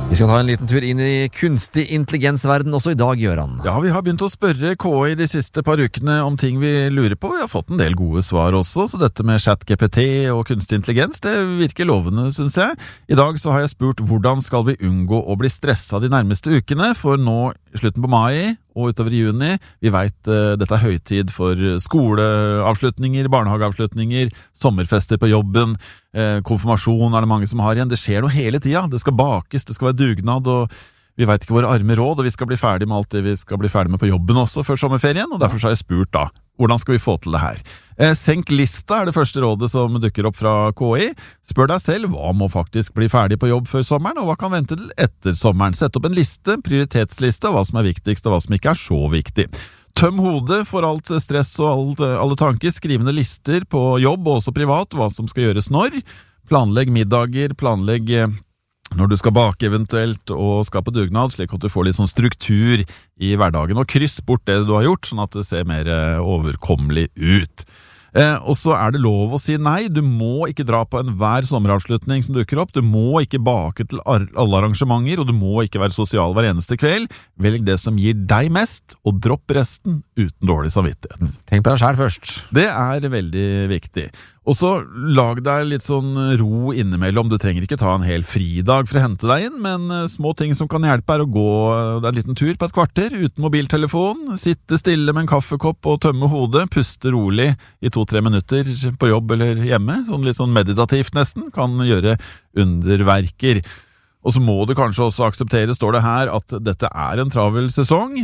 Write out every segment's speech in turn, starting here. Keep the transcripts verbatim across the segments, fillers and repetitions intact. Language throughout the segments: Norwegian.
Vi skal ta en liten tur inn i kunstig intelligensverden også i dag, Gøran. Ja, vi har begynt å spørre K I de siste par ukene om ting vi lurer på. Vi har fått en del gode svar også, så dette med ChatGPT og kunstig intelligens, det virker lovende, synes jeg. I dag så har jeg spurt hvordan skal vi unngå å bli stresset de nærmeste ukene, for nå i slutten på mai og utover i juni, vi vet uh, dette er høytid for skoleavslutninger, barnehageavslutninger, sommerfester på jobben, uh, konfirmasjon er det mange som har igjen. Det skjer noe hele tida, det skal bakes, det skal være dugnad, og vi vet ikke våre arme råd, og vi skal bli ferdig med alt det vi skal bli ferdig med på jobben også før sommerferien, og derfor har jeg spurt da, hvordan skal vi få til det her? Eh, senk lista er det første rådet som dukker opp fra K I. Spør deg selv, hva må faktisk bli ferdig på jobb før sommeren, og hva kan vente til etter sommeren? Sett opp en liste, prioritetsliste, hva som er viktigst og hva som ikke er så viktig. Tøm hodet for alt stress og alt, alle tanker, skrivende lister på jobb og også privat, hva som skal gjøres når. Planlegg middager, planlegg når du skal bake eventuelt og skape dugnad, slik at du får litt sånn struktur i hverdagen, og kryss bort det du har gjort, sånn at det ser mer overkommelig ut. Eh, og så er det lov å si nei. Du må ikke dra på enhver sommeravslutning som dukker opp, du må ikke bake til alle arrangementer, og du må ikke være sosial hver eneste kveld. Velg det som gir deg mest, og dropp resten uten dårlig samvittighet. Tenk på deg selv først. Det er veldig viktig. Og så lag deg litt sånn ro innimellom. Du trenger ikke ta en hel fridag for å hente deg inn, men små ting som kan hjelpe er å gå en liten tur på et kvarter uten mobiltelefon, sitte stille med en kaffekopp og tømme hodet, puste rolig i to-tre minutter på jobb eller hjemme, sånn litt sånn meditativt nesten, kan gjøre underverker. Og så må du kanskje også akseptere, står det her, at dette er en travel sesong.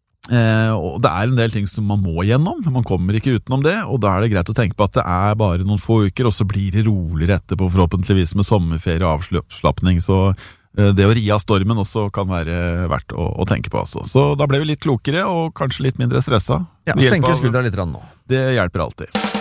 Eh, og det er en del ting som man må gjennom, man kommer ikke utenom det, og da er det greit å tenke på at det er bare noen få uker, og så blir det roligere etterpå, forhåpentligvis med sommerferie og avslappning, så eh, det å ri av stormen også kan være verdt å, å tenke på altså. Så da ble vi litt klokere og kanskje litt mindre stresset. Ja, senke skuldra litt nå. Det hjelper alltid.